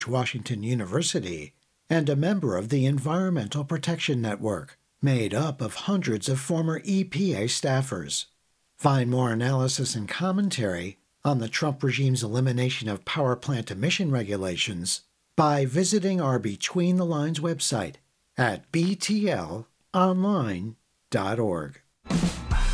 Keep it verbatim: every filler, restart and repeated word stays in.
Washington University, and a member of the Environmental Protection Network, made up of hundreds of former E P A staffers. Find more analysis and commentary on the Trump regime's elimination of power plant emission regulations by visiting our Between the Lines website at b t l online dot org.